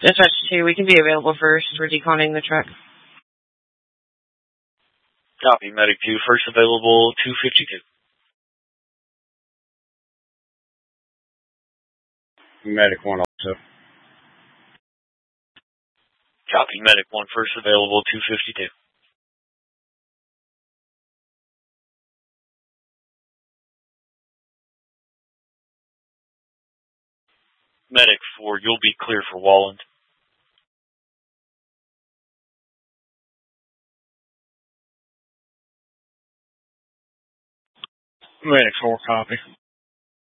Dispatch 2, we can be available first. We're deconning the truck. Copy, Medic 2, first available, 252. Medic 1 also. Copy, Medic 1, first available, 252. Medic 4, you'll be clear for Walland. Medic 4, copy.